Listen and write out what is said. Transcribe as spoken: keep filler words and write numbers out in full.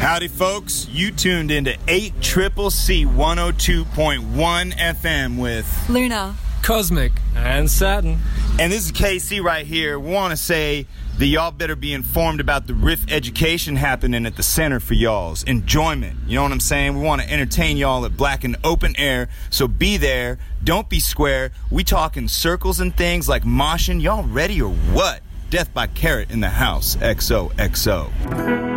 Howdy, folks. You tuned into eight C C C one oh two point one F M with Luna, Cosmic, and Saturn. And this is K C right here. We want to say that y'all better be informed about the Riff education happening at the center for y'all's enjoyment. You know what I'm saying? We want to entertain y'all at Black and Open Air, so be there. Don't be square. We talking circles and things like moshing. Y'all ready or what? Death by Carrot in the house. X O X O.